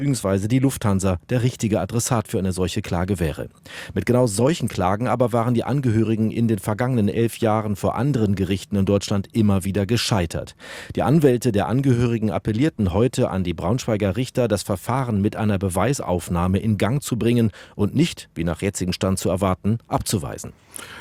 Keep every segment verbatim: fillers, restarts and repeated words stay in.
beziehungsweise die Lufthansa der richtige Adressat für eine solche Klage wäre. Mit genau solchen Klagen aber waren die Angehörigen in den vergangenen elf Jahren vor anderen Gerichten in Deutschland immer wieder gescheitert. Die Anwälte der Angehörigen appellierten heute an die Braunschweiger Richter, das Verfahren mit einer Beweisaufnahme in Gang zu bringen und nicht, wie nach jetzigem Stand zu erwarten, abzuweisen.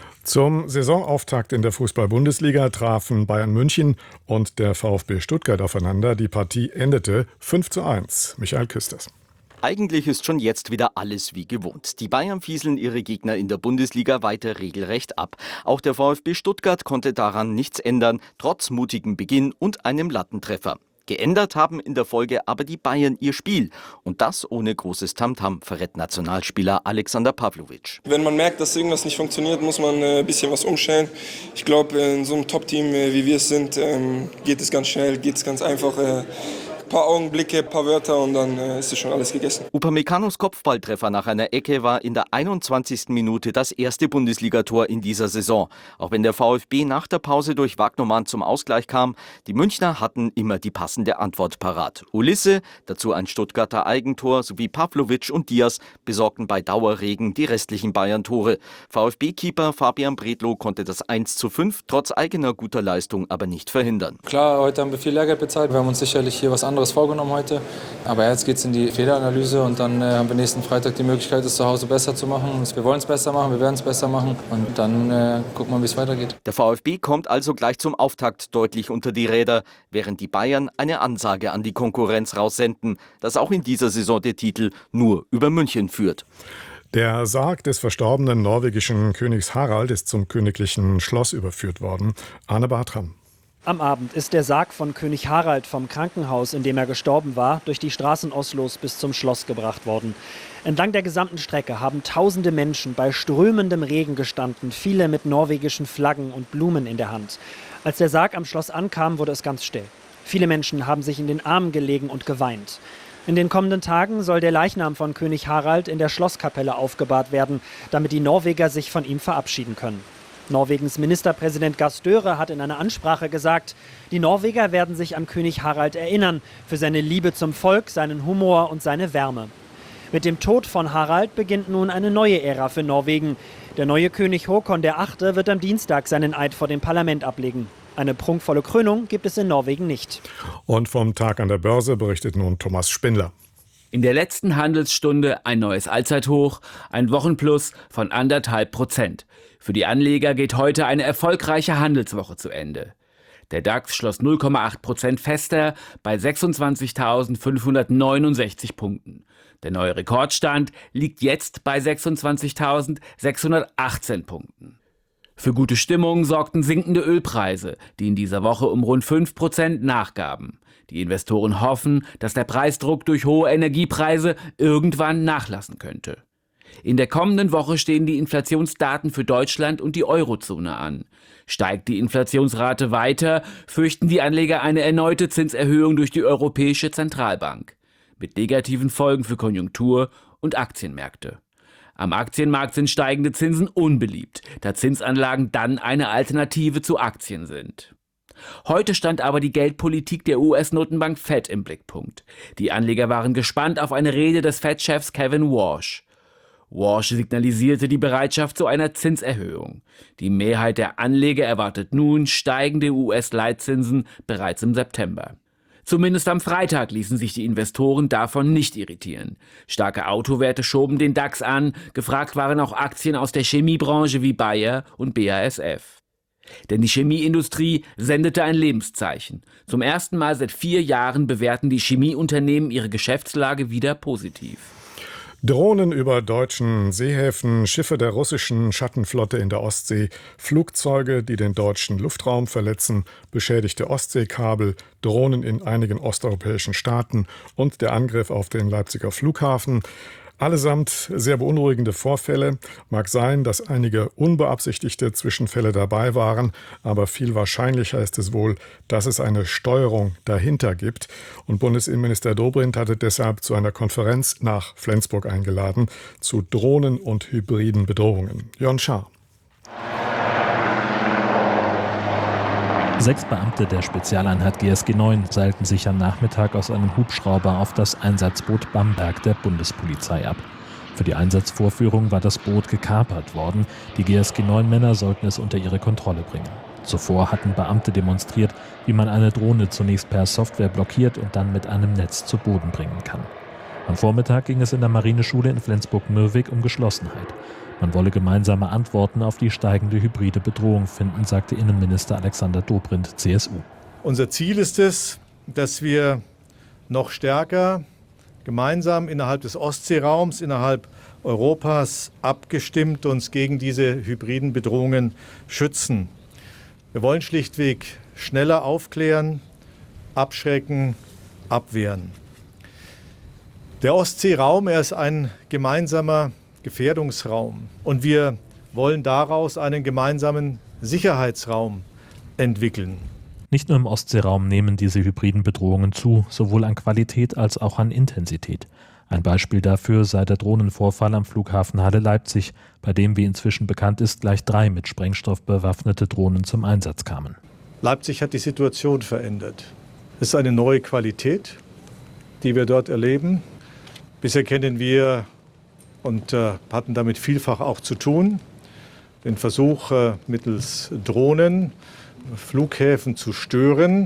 Zum Saisonauftakt in der Fußball-Bundesliga trafen Bayern München und der VfB Stuttgart aufeinander. Die Partie endete fünf zu eins. Michael Küsters. Eigentlich ist schon jetzt wieder alles wie gewohnt. Die Bayern fieseln ihre Gegner in der Bundesliga weiter regelrecht ab. Auch der VfB Stuttgart konnte daran nichts ändern, trotz mutigem Beginn und einem Lattentreffer. Geändert haben in der Folge aber die Bayern ihr Spiel. Und das ohne großes Tamtam, verrät Nationalspieler Alexander Pavlovic. Wenn man merkt, dass irgendwas nicht funktioniert, muss man ein bisschen was umstellen. Ich glaube, in so einem Top-Team, wie wir es sind, geht es ganz schnell, geht es ganz einfach. Ein paar Augenblicke, ein paar Wörter und dann äh, ist es schon alles gegessen. Upamecano's Kopfballtreffer nach einer Ecke war in der einundzwanzigsten Minute das erste Bundesligator in dieser Saison. Auch wenn der VfB nach der Pause durch Wagnermann zum Ausgleich kam, die Münchner hatten immer die passende Antwort parat. Ulisse, dazu ein Stuttgarter Eigentor, sowie Pavlovic und Diaz besorgten bei Dauerregen die restlichen Bayern-Tore. VfB-Keeper Fabian Bredlow konnte das eins zu fünf trotz eigener guter Leistung aber nicht verhindern. Klar, heute haben wir viel Lehrgeld bezahlt. Wir haben uns sicherlich hier was anderes vorgenommen heute. Aber jetzt geht es in die Fehleranalyse und dann äh, haben wir nächsten Freitag die Möglichkeit, es zu Hause besser zu machen. Wir wollen es besser machen, wir werden es besser machen und dann äh, gucken wir, wie es weitergeht. Der VfB kommt also gleich zum Auftakt deutlich unter die Räder, während die Bayern eine Ansage an die Konkurrenz raussenden, dass auch in dieser Saison der Titel nur über München führt. Der Sarg des verstorbenen norwegischen Königs Harald ist zum königlichen Schloss überführt worden. Arne Bartram. Am Abend ist der Sarg von König Harald vom Krankenhaus, in dem er gestorben war, durch die Straßen Oslos bis zum Schloss gebracht worden. Entlang der gesamten Strecke haben tausende Menschen bei strömendem Regen gestanden, viele mit norwegischen Flaggen und Blumen in der Hand. Als der Sarg am Schloss ankam, wurde es ganz still. Viele Menschen haben sich in den Armen gelegen und geweint. In den kommenden Tagen soll der Leichnam von König Harald in der Schlosskapelle aufgebahrt werden, damit die Norweger sich von ihm verabschieden können. Norwegens Ministerpräsident Gahr Støre hat in einer Ansprache gesagt, die Norweger werden sich an König Harald erinnern, für seine Liebe zum Volk, seinen Humor und seine Wärme. Mit dem Tod von Harald beginnt nun eine neue Ära für Norwegen. Der neue König Håkon der Achte wird am Dienstag seinen Eid vor dem Parlament ablegen. Eine prunkvolle Krönung gibt es in Norwegen nicht. Und vom Tag an der Börse berichtet nun Thomas Spindler. In der letzten Handelsstunde ein neues Allzeithoch, ein Wochenplus von anderthalb Prozent. Für die Anleger geht heute eine erfolgreiche Handelswoche zu Ende. Der DAX schloss null Komma acht Prozent fester bei sechsundzwanzigtausendfünfhundertneunundsechzig Punkten. Der neue Rekordstand liegt jetzt bei sechsundzwanzigtausendsechshundertachtzehn Punkten. Für gute Stimmung sorgten sinkende Ölpreise, die in dieser Woche um rund fünf Prozent nachgaben. Die Investoren hoffen, dass der Preisdruck durch hohe Energiepreise irgendwann nachlassen könnte. In der kommenden Woche stehen die Inflationsdaten für Deutschland und die Eurozone an. Steigt die Inflationsrate weiter, fürchten die Anleger eine erneute Zinserhöhung durch die Europäische Zentralbank. Mit negativen Folgen für Konjunktur und Aktienmärkte. Am Aktienmarkt sind steigende Zinsen unbeliebt, da Zinsanlagen dann eine Alternative zu Aktien sind. Heute stand aber die Geldpolitik der U S-Notenbank Fed im Blickpunkt. Die Anleger waren gespannt auf eine Rede des Fed-Chefs Kevin Warsh. Warsh signalisierte die Bereitschaft zu einer Zinserhöhung. Die Mehrheit der Anleger erwartet nun steigende U S-Leitzinsen bereits im September. Zumindest am Freitag ließen sich die Investoren davon nicht irritieren. Starke Autowerte schoben den DAX an, gefragt waren auch Aktien aus der Chemiebranche wie Bayer und B A S F. Denn die Chemieindustrie sendete ein Lebenszeichen. Zum ersten Mal seit vier Jahren bewerten die Chemieunternehmen ihre Geschäftslage wieder positiv. Drohnen über deutschen Seehäfen, Schiffe der russischen Schattenflotte in der Ostsee, Flugzeuge, die den deutschen Luftraum verletzen, beschädigte Ostseekabel, Drohnen in einigen osteuropäischen Staaten und der Angriff auf den Leipziger Flughafen. Allesamt sehr beunruhigende Vorfälle. Mag sein, dass einige unbeabsichtigte Zwischenfälle dabei waren, aber viel wahrscheinlicher ist es wohl, dass es eine Steuerung dahinter gibt. Und Bundesinnenminister Dobrindt hatte deshalb zu einer Konferenz nach Flensburg eingeladen zu Drohnen und hybriden Bedrohungen. Jörn Schaar. Sechs Beamte der Spezialeinheit G S G neun seilten sich am Nachmittag aus einem Hubschrauber auf das Einsatzboot Bamberg der Bundespolizei ab. Für die Einsatzvorführung war das Boot gekapert worden. Die G S G neun Männer sollten es unter ihre Kontrolle bringen. Zuvor hatten Beamte demonstriert, wie man eine Drohne zunächst per Software blockiert und dann mit einem Netz zu Boden bringen kann. Am Vormittag ging es in der Marineschule in Flensburg-Mürwik um Geschlossenheit. Man wolle gemeinsame Antworten auf die steigende hybride Bedrohung finden, sagte Innenminister Alexander Dobrindt, C S U. Unser Ziel ist es, dass wir noch stärker gemeinsam innerhalb des Ostseeraums, innerhalb Europas abgestimmt uns gegen diese hybriden Bedrohungen schützen. Wir wollen schlichtweg schneller aufklären, abschrecken, abwehren. Der Ostseeraum, er ist ein gemeinsamer Gefährdungsraum. Und wir wollen daraus einen gemeinsamen Sicherheitsraum entwickeln. Nicht nur im Ostseeraum nehmen diese hybriden Bedrohungen zu, sowohl an Qualität als auch an Intensität. Ein Beispiel dafür sei der Drohnenvorfall am Flughafen Halle-Leipzig, bei dem, wie inzwischen bekannt ist, gleich drei mit Sprengstoff bewaffnete Drohnen zum Einsatz kamen. Leipzig hat die Situation verändert. Es ist eine neue Qualität, die wir dort erleben. Bisher kennen wir und äh, hatten damit vielfach auch zu tun, den Versuch, äh, mittels Drohnen Flughäfen zu stören.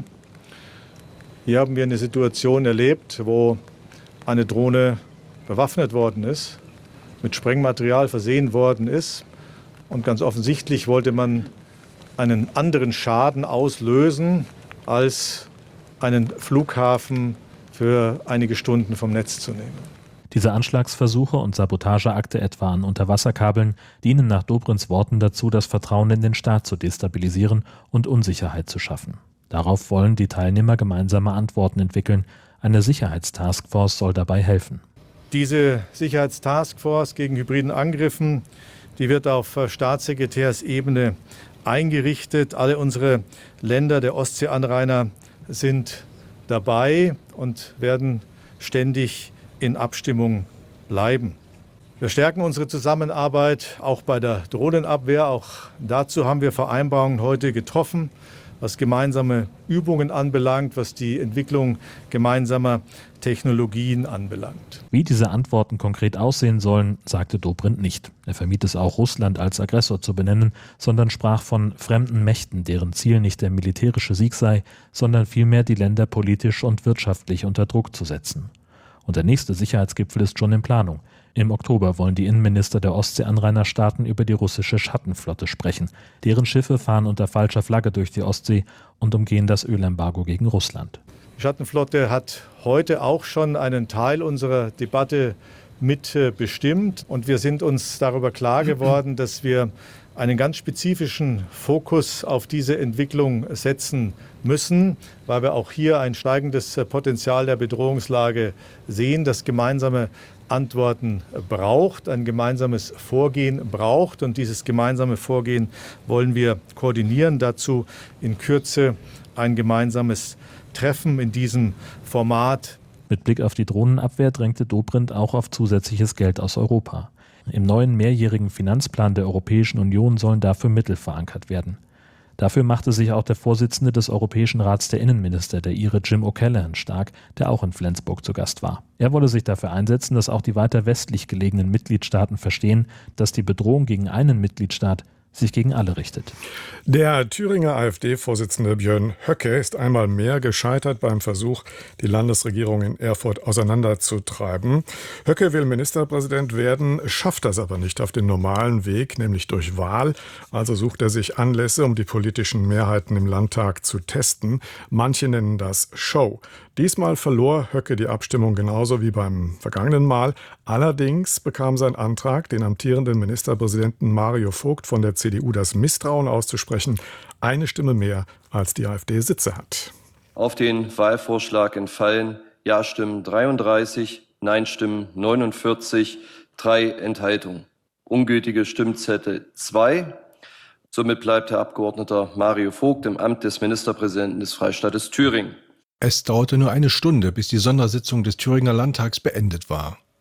Hier haben wir eine Situation erlebt, wo eine Drohne bewaffnet worden ist, mit Sprengmaterial versehen worden ist. Und ganz offensichtlich wollte man einen anderen Schaden auslösen, als einen Flughafen für einige Stunden vom Netz zu nehmen. Diese Anschlagsversuche und Sabotageakte etwa an Unterwasserkabeln dienen nach Dobrindts Worten dazu, das Vertrauen in den Staat zu destabilisieren und Unsicherheit zu schaffen. Darauf wollen die Teilnehmer gemeinsame Antworten entwickeln. Eine Sicherheitstaskforce soll dabei helfen. Diese Sicherheitstaskforce gegen hybriden Angriffen, die wird auf Staatssekretärsebene eingerichtet. Alle unsere Länder der Ostseeanrainer sind dabei und werden ständig in Abstimmung bleiben. Wir stärken unsere Zusammenarbeit auch bei der Drohnenabwehr. Auch dazu haben wir Vereinbarungen heute getroffen, was gemeinsame Übungen anbelangt, was die Entwicklung gemeinsamer Technologien anbelangt. Wie diese Antworten konkret aussehen sollen, sagte Dobrindt nicht. Er vermied es auch, Russland als Aggressor zu benennen, sondern sprach von fremden Mächten, deren Ziel nicht der militärische Sieg sei, sondern vielmehr die Länder politisch und wirtschaftlich unter Druck zu setzen. Und der nächste Sicherheitsgipfel ist schon in Planung. Im Oktober wollen die Innenminister der Ostseeanrainerstaaten über die russische Schattenflotte sprechen. Deren Schiffe fahren unter falscher Flagge durch die Ostsee und umgehen das Ölembargo gegen Russland. Die Schattenflotte hat heute auch schon einen Teil unserer Debatte mitbestimmt. Und wir sind uns darüber klar geworden, dass wir einen ganz spezifischen Fokus auf diese Entwicklung setzen müssen, weil wir auch hier ein steigendes Potenzial der Bedrohungslage sehen, das gemeinsame Antworten braucht, ein gemeinsames Vorgehen braucht. Und dieses gemeinsame Vorgehen wollen wir koordinieren. Dazu in Kürze ein gemeinsames Treffen in diesem Format. Mit Blick auf die Drohnenabwehr drängte Dobrindt auch auf zusätzliches Geld aus Europa. Im neuen mehrjährigen Finanzplan der Europäischen Union sollen dafür Mittel verankert werden. Dafür machte sich auch der Vorsitzende des Europäischen Rats der Innenminister, der Ire Jim O'Callaghan, stark, der auch in Flensburg zu Gast war. Er wolle sich dafür einsetzen, dass auch die weiter westlich gelegenen Mitgliedstaaten verstehen, dass die Bedrohung gegen einen Mitgliedstaat sich gegen alle richtet. Der Thüringer AfD-Vorsitzende Björn Höcke ist einmal mehr gescheitert beim Versuch, die Landesregierung in Erfurt auseinanderzutreiben. Höcke will Ministerpräsident werden, schafft das aber nicht auf den normalen Weg, nämlich durch Wahl. Also sucht er sich Anlässe, um die politischen Mehrheiten im Landtag zu testen. Manche nennen das Show. Diesmal verlor Höcke die Abstimmung genauso wie beim vergangenen Mal. Allerdings bekam sein Antrag, den amtierenden Ministerpräsidenten Mario Vogt von der C D U das Misstrauen auszusprechen, eine Stimme mehr, als die AfD Sitze hat. Auf den Wahlvorschlag entfallen Ja-Stimmen dreiunddreißig, Nein-Stimmen neunundvierzig, drei Enthaltungen. Ungültige Stimmzettel zwei. Somit bleibt Herr Abgeordneter Mario Vogt im Amt des Ministerpräsidenten des Freistaates Thüringen. Es dauerte nur eine Stunde, bis die Sondersitzung des Thüringer Landtags beendet war.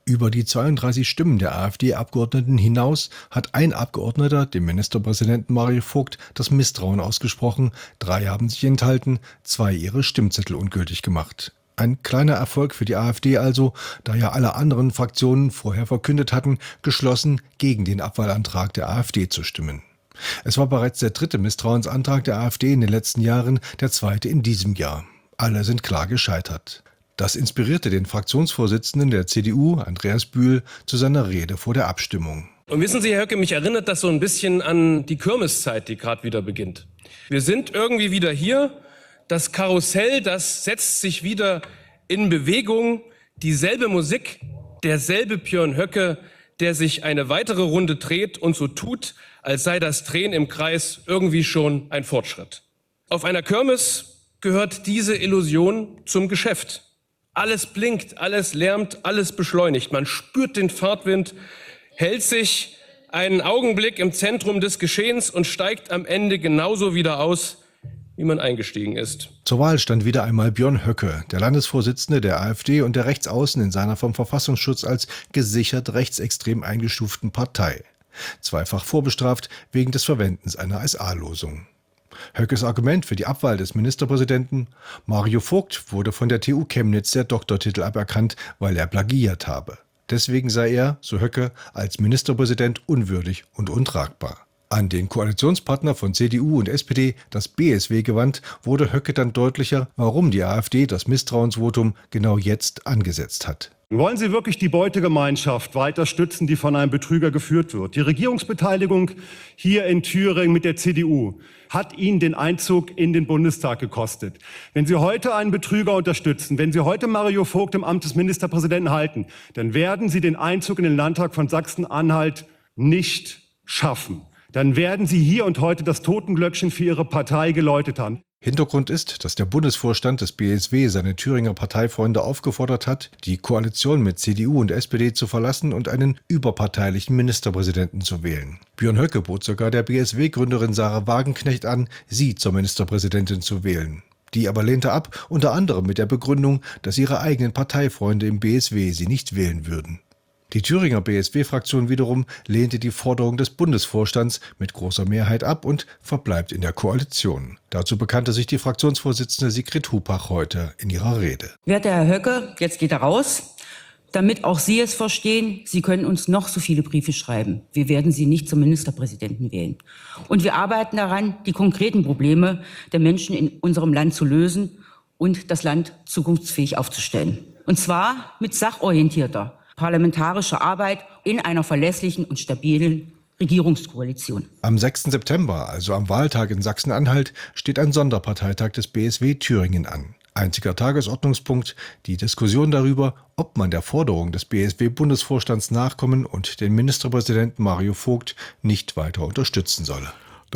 Über die zweiunddreißig Stimmen der AfD-Abgeordneten hinaus hat ein Abgeordneter, dem Ministerpräsidenten Mario Vogt, das Misstrauen ausgesprochen, drei haben sich enthalten, zwei ihre Stimmzettel ungültig gemacht. Ein kleiner Erfolg für die AfD also, da ja alle anderen Fraktionen vorher verkündet hatten, geschlossen gegen den Abwahlantrag der AfD zu stimmen. Es war bereits der dritte Misstrauensantrag der AfD in den letzten Jahren, der zweite in diesem Jahr. Alle sind klar gescheitert. Das inspirierte den Fraktionsvorsitzenden der C D U, Andreas Bühl, zu seiner Rede vor der Abstimmung. Und wissen Sie, Herr Höcke, mich erinnert das so ein bisschen an die Kirmeszeit, die gerade wieder beginnt. Wir sind irgendwie wieder hier. Das Karussell, das setzt sich wieder in Bewegung. Dieselbe Musik, derselbe Björn Höcke, der sich eine weitere Runde dreht und so tut, als sei das Drehen im Kreis irgendwie schon ein Fortschritt. Auf einer Kirmes gehört diese Illusion zum Geschäft. Alles blinkt, alles lärmt, alles beschleunigt. Man spürt den Fahrtwind, hält sich einen Augenblick im Zentrum des Geschehens und steigt am Ende genauso wieder aus, wie man eingestiegen ist. Zur Wahl stand wieder einmal Björn Höcke, der Landesvorsitzende der AfD und der Rechtsaußen in seiner vom Verfassungsschutz als gesichert rechtsextrem eingestuften Partei. Zweifach vorbestraft wegen des Verwendens einer S A-Losung. Höckes Argument für die Abwahl des Ministerpräsidenten: Mario Vogt wurde von der T U Chemnitz der Doktortitel aberkannt, weil er plagiiert habe. Deswegen sei er, so Höcke, als Ministerpräsident unwürdig und untragbar. An den Koalitionspartner von C D U und S P D, das B S W, gewandt, wurde Höcke dann deutlicher, warum die AfD das Misstrauensvotum genau jetzt angesetzt hat. Wollen Sie wirklich die Beutegemeinschaft weiter stützen, die von einem Betrüger geführt wird? Die Regierungsbeteiligung hier in Thüringen mit der C D U hat Ihnen den Einzug in den Bundestag gekostet. Wenn Sie heute einen Betrüger unterstützen, wenn Sie heute Mario Vogt im Amt des Ministerpräsidenten halten, dann werden Sie den Einzug in den Landtag von Sachsen-Anhalt nicht schaffen. Dann werden Sie hier und heute das Totenglöckchen für Ihre Partei geläutet haben. Hintergrund ist, dass der Bundesvorstand des B S W seine Thüringer Parteifreunde aufgefordert hat, die Koalition mit C D U und S P D zu verlassen und einen überparteilichen Ministerpräsidenten zu wählen. Björn Höcke bot sogar der B S W-Gründerin Sarah Wagenknecht an, sie zur Ministerpräsidentin zu wählen. Die aber lehnte ab, unter anderem mit der Begründung, dass ihre eigenen Parteifreunde im B S W sie nicht wählen würden. Die Thüringer B S W-Fraktion wiederum lehnte die Forderung des Bundesvorstands mit großer Mehrheit ab und verbleibt in der Koalition. Dazu bekannte sich die Fraktionsvorsitzende Sigrid Hupach heute in ihrer Rede. Werter Herr Höcke, jetzt geht er raus. Damit auch Sie es verstehen, Sie können uns noch so viele Briefe schreiben. Wir werden Sie nicht zum Ministerpräsidenten wählen. Und wir arbeiten daran, die konkreten Probleme der Menschen in unserem Land zu lösen und das Land zukunftsfähig aufzustellen. Und zwar mit sachorientierter parlamentarische Arbeit in einer verlässlichen und stabilen Regierungskoalition. Am sechsten September, also am Wahltag in Sachsen-Anhalt, steht ein Sonderparteitag des B S W Thüringen an. Einziger Tagesordnungspunkt die Diskussion darüber, ob man der Forderung des B S W-Bundesvorstands nachkommen und den Ministerpräsidenten Mario Vogt nicht weiter unterstützen solle.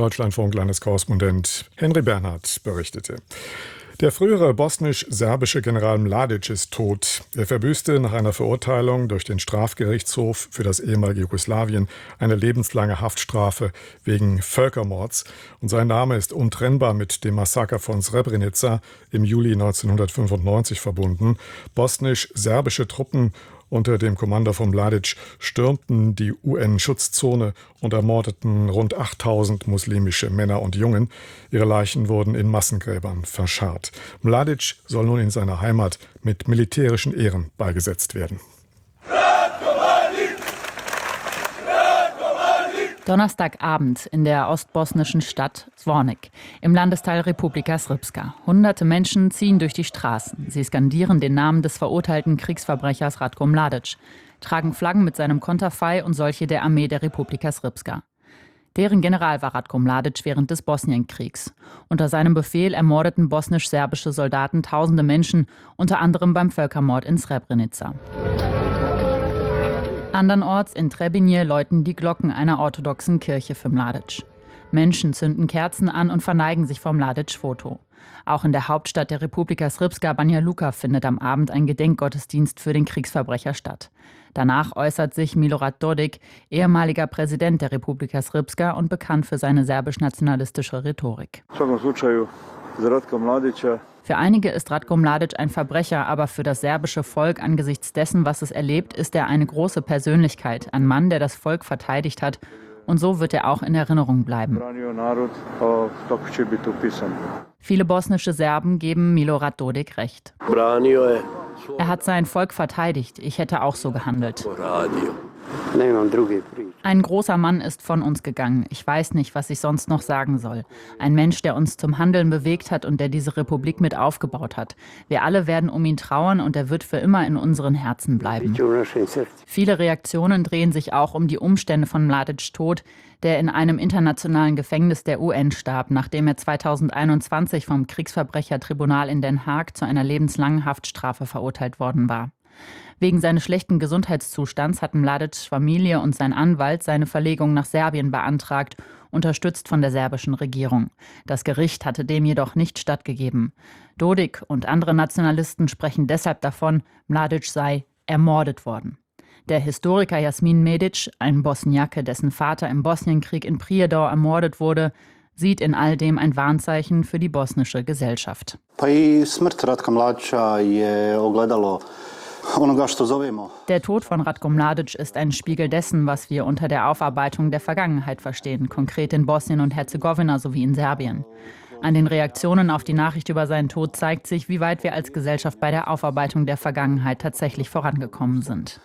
Deutschlandfunk-Landeskorrespondent Henry Bernhard berichtete. Der frühere bosnisch-serbische General Mladic ist tot. Er verbüßte nach einer Verurteilung durch den Strafgerichtshof für das ehemalige Jugoslawien eine lebenslange Haftstrafe wegen Völkermords. Und sein Name ist untrennbar mit dem Massaker von Srebrenica im Juli neunzehnhundertfünfundneunzig verbunden. Bosnisch-serbische Truppen unter dem Kommando von Mladic stürmten die U N-Schutzzone und ermordeten rund achttausend muslimische Männer und Jungen. Ihre Leichen wurden in Massengräbern verscharrt. Mladic soll nun in seiner Heimat mit militärischen Ehren beigesetzt werden. Donnerstagabend in der ostbosnischen Stadt Zvornik im Landesteil Republika Srpska. Hunderte Menschen ziehen durch die Straßen. Sie skandieren den Namen des verurteilten Kriegsverbrechers Ratko Mladic, tragen Flaggen mit seinem Konterfei und solche der Armee der Republika Srpska. Deren General war Ratko Mladic während des Bosnienkriegs. Unter seinem Befehl ermordeten bosnisch-serbische Soldaten tausende Menschen, unter anderem beim Völkermord in Srebrenica. Andernorts in Trebinje läuten die Glocken einer orthodoxen Kirche für Mladic. Menschen zünden Kerzen an und verneigen sich vor Mladic-Foto. Auch in der Hauptstadt der Republika Srpska, Banja Luka, findet am Abend ein Gedenkgottesdienst für den Kriegsverbrecher statt. Danach äußert sich Milorad Dodik, ehemaliger Präsident der Republika Srpska und bekannt für seine serbisch-nationalistische Rhetorik. Für einige ist Ratko Mladic ein Verbrecher, aber für das serbische Volk angesichts dessen, was es erlebt, ist er eine große Persönlichkeit, ein Mann, der das Volk verteidigt hat. Und so wird er auch in Erinnerung bleiben. Viele bosnische Serben geben Milorad Dodik recht. Er hat sein Volk verteidigt. Ich hätte auch so gehandelt. Ein großer Mann ist von uns gegangen. Ich weiß nicht, was ich sonst noch sagen soll. Ein Mensch, der uns zum Handeln bewegt hat und der diese Republik mit aufgebaut hat. Wir alle werden um ihn trauern und er wird für immer in unseren Herzen bleiben. Viele Reaktionen drehen sich auch um die Umstände von Mladics Tod, der in einem internationalen Gefängnis der U N starb, nachdem er zweitausendeinundzwanzig vom Kriegsverbrechertribunal in Den Haag zu einer lebenslangen Haftstrafe verurteilt worden war. Wegen seines schlechten Gesundheitszustands hatten Mladics Familie und sein Anwalt seine Verlegung nach Serbien beantragt, unterstützt von der serbischen Regierung. Das Gericht hatte dem jedoch nicht stattgegeben. Dodik und andere Nationalisten sprechen deshalb davon, Mladic sei ermordet worden. Der Historiker Jasmin Medic, ein Bosniake, dessen Vater im Bosnienkrieg in Prijedor ermordet wurde, sieht in all dem ein Warnzeichen für die bosnische Gesellschaft. Der Tod von Ratko Mladic ist ein Spiegel dessen, was wir unter der Aufarbeitung der Vergangenheit verstehen, konkret in Bosnien und Herzegowina sowie in Serbien. An den Reaktionen auf die Nachricht über seinen Tod zeigt sich, wie weit wir als Gesellschaft bei der Aufarbeitung der Vergangenheit tatsächlich vorangekommen sind.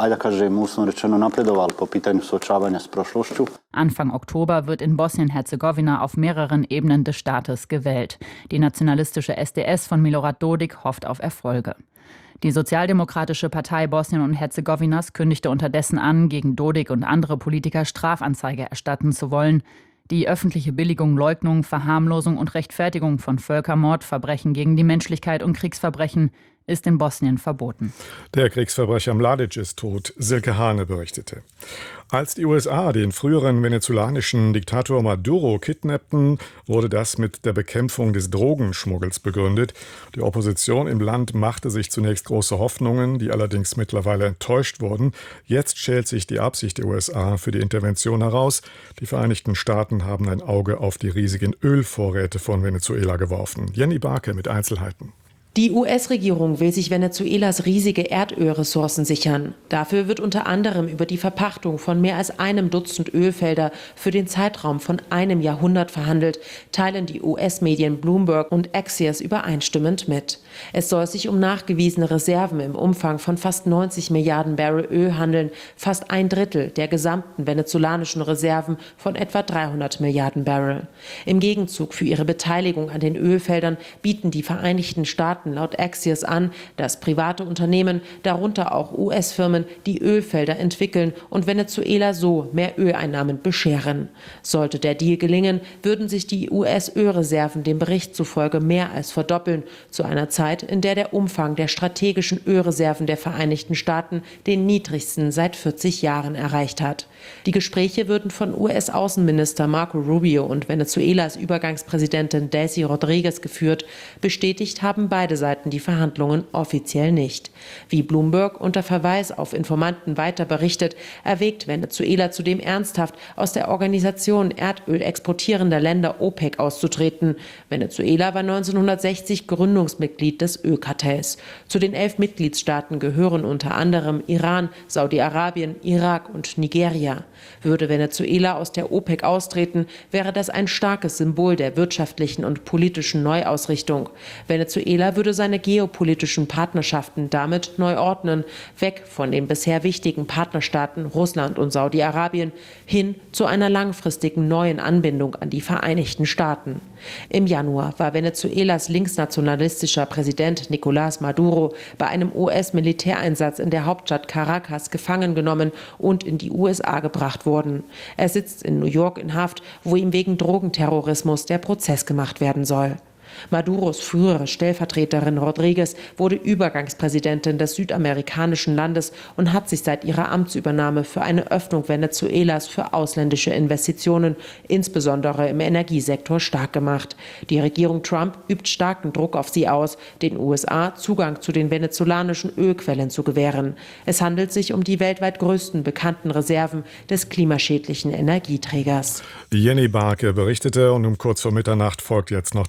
Anfang Oktober wird in Bosnien-Herzegowina auf mehreren Ebenen des Staates gewählt. Die nationalistische S D S von Milorad Dodik hofft auf Erfolge. Die Sozialdemokratische Partei Bosnien und Herzegowinas kündigte unterdessen an, gegen Dodik und andere Politiker Strafanzeige erstatten zu wollen. Die öffentliche Billigung, Leugnung, Verharmlosung und Rechtfertigung von Völkermord, Verbrechen gegen die Menschlichkeit und Kriegsverbrechen ist in Bosnien verboten. Der Kriegsverbrecher Mladic ist tot, Silke Hane berichtete. Als die U S A den früheren venezolanischen Diktator Maduro kidnappten, wurde das mit der Bekämpfung des Drogenschmuggels begründet. Die Opposition im Land machte sich zunächst große Hoffnungen, die allerdings mittlerweile enttäuscht wurden. Jetzt schält sich die Absicht der U S A für die Intervention heraus. Die Vereinigten Staaten haben ein Auge auf die riesigen Ölvorräte von Venezuela geworfen. Jenny Barke mit Einzelheiten. Die U S-Regierung will sich Venezuelas riesige Erdölressourcen sichern. Dafür wird unter anderem über die Verpachtung von mehr als einem Dutzend Ölfelder für den Zeitraum von einem Jahrhundert verhandelt, teilen die U S-Medien Bloomberg und Axios übereinstimmend mit. Es soll sich um nachgewiesene Reserven im Umfang von fast neunzig Milliarden Barrel Öl handeln, fast ein Drittel der gesamten venezolanischen Reserven von etwa dreihundert Milliarden Barrel. Im Gegenzug für ihre Beteiligung an den Ölfeldern bieten die Vereinigten Staaten laut Axios an, dass private Unternehmen, darunter auch U S-Firmen, die Ölfelder entwickeln und Venezuela so mehr Öleinnahmen bescheren. Sollte der Deal gelingen, würden sich die U S-Ölreserven dem Bericht zufolge mehr als verdoppeln, zu einer Zeit, in der der Umfang der strategischen Ölreserven der Vereinigten Staaten den niedrigsten seit vierzig Jahren erreicht hat. Die Gespräche würden von U S-Außenminister Marco Rubio und Venezuelas Übergangspräsidentin Delcy Rodriguez geführt. Bestätigt haben beide Seiten die Verhandlungen offiziell nicht. Wie Bloomberg unter Verweis auf Informanten weiter berichtet, erwägt Venezuela zudem ernsthaft, aus der Organisation Erdöl exportierender Länder OPEC auszutreten. Venezuela war neunzehnhundertsechzig Gründungsmitglied des Ölkartells. Zu den elf Mitgliedstaaten gehören unter anderem Iran, Saudi-Arabien, Irak und Nigeria. Würde Venezuela aus der OPEC austreten, wäre das ein starkes Symbol der wirtschaftlichen und politischen Neuausrichtung. Venezuela würde seine geopolitischen Partnerschaften damit neu ordnen, weg von den bisher wichtigen Partnerstaaten Russland und Saudi-Arabien hin zu einer langfristigen neuen Anbindung an die Vereinigten Staaten. Im Januar war Venezuelas linksnationalistischer Präsident Nicolás Maduro bei einem U S-Militäreinsatz in der Hauptstadt Caracas gefangen genommen und in die U S A gebracht worden. Er sitzt in New York in Haft, wo ihm wegen Drogenterrorismus der Prozess gemacht werden soll. Maduros frühere Stellvertreterin Rodriguez wurde Übergangspräsidentin des südamerikanischen Landes und hat sich seit ihrer Amtsübernahme für eine Öffnung Venezuelas für ausländische Investitionen, insbesondere im Energiesektor, stark gemacht. Die Regierung Trump übt starken Druck auf sie aus, den U S A Zugang zu den venezolanischen Ölquellen zu gewähren. Es handelt sich um die weltweit größten bekannten Reserven des klimaschädlichen Energieträgers. Jenny Barke berichtete und um kurz vor Mitternacht folgt jetzt noch der Blick in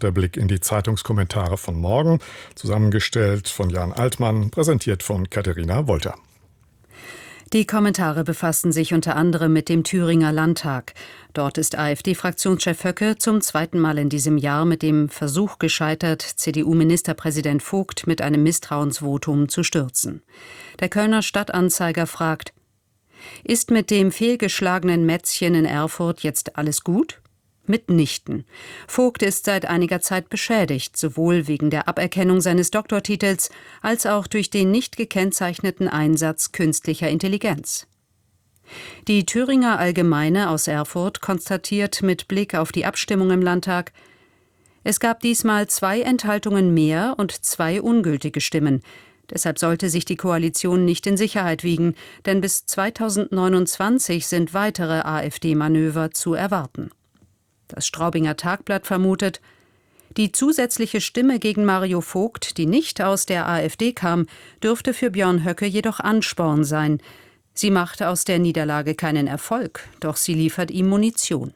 in die Zeitungskommentare von morgen. Zusammengestellt von Jan Altmann, präsentiert von Katharina Wolter. Die Kommentare befassten sich unter anderem mit dem Thüringer Landtag. Dort ist AfD-Fraktionschef Höcke zum zweiten Mal in diesem Jahr mit dem Versuch gescheitert, C D U-Ministerpräsident Vogt mit einem Misstrauensvotum zu stürzen. Der Kölner Stadtanzeiger fragt: Ist mit dem fehlgeschlagenen Mätzchen in Erfurt jetzt alles gut? Mitnichten. Vogt ist seit einiger Zeit beschädigt, sowohl wegen der Aberkennung seines Doktortitels als auch durch den nicht gekennzeichneten Einsatz künstlicher Intelligenz. Die Thüringer Allgemeine aus Erfurt konstatiert mit Blick auf die Abstimmung im Landtag: Es gab diesmal zwei Enthaltungen mehr und zwei ungültige Stimmen. Deshalb sollte sich die Koalition nicht in Sicherheit wiegen, denn bis zweitausendneunundzwanzig sind weitere AfD-Manöver zu erwarten. Das Straubinger Tagblatt vermutet, die zusätzliche Stimme gegen Mario Vogt, die nicht aus der AfD kam, dürfte für Björn Höcke jedoch Ansporn sein. Sie machte aus der Niederlage keinen Erfolg, doch sie liefert ihm Munition.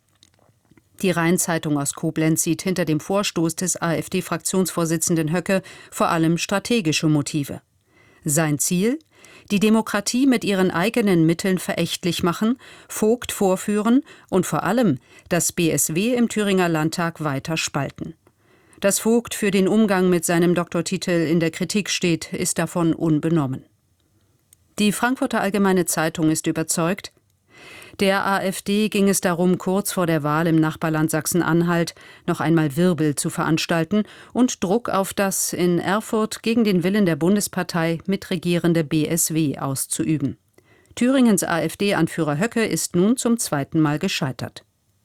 Die Rhein-Zeitung aus Koblenz sieht hinter dem Vorstoß des AfD-Fraktionsvorsitzenden Höcke vor allem strategische Motive. Sein Ziel? Die Demokratie mit ihren eigenen Mitteln verächtlich machen, Vogt vorführen und vor allem das B S W im Thüringer Landtag weiter spalten. Dass Vogt für den Umgang mit seinem Doktortitel in der Kritik steht, ist davon unbenommen. Die Frankfurter Allgemeine Zeitung ist überzeugt, der AfD ging es darum, kurz vor der Wahl im Nachbarland Sachsen-Anhalt noch einmal Wirbel zu veranstalten und Druck auf das in Erfurt gegen den Willen der Bundespartei mitregierende B S W auszuüben. Thüringens AfD-Anführer Höcke ist nun zum zweiten Mal gescheitert.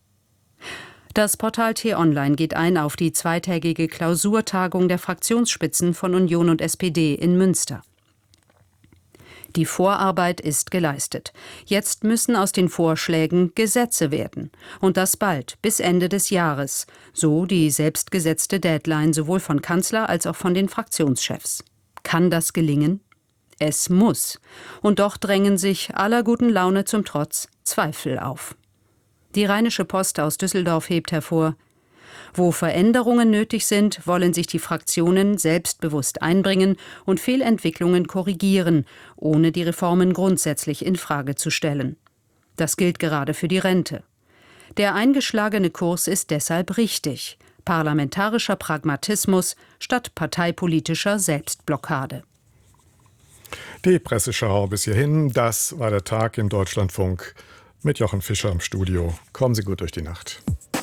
Das Portal T-Online geht ein auf die zweitägige Klausurtagung der Fraktionsspitzen von Union und S P D in Münster. Die Vorarbeit ist geleistet. Jetzt müssen aus den Vorschlägen Gesetze werden. Und das bald, bis Ende des Jahres. So die selbstgesetzte Deadline sowohl von Kanzler als auch von den Fraktionschefs. Kann das gelingen? Es muss. Und doch drängen sich aller guten Laune zum Trotz Zweifel auf. Die Rheinische Post aus Düsseldorf hebt hervor: Wo Veränderungen nötig sind, wollen sich die Fraktionen selbstbewusst einbringen und Fehlentwicklungen korrigieren, ohne die Reformen grundsätzlich in Frage zu stellen. Das gilt gerade für die Rente. Der eingeschlagene Kurs ist deshalb richtig: parlamentarischer Pragmatismus statt parteipolitischer Selbstblockade. Die Presseschau bis hierhin, das war der Tag im Deutschlandfunk mit Jochen Fischer im Studio. Kommen Sie gut durch die Nacht.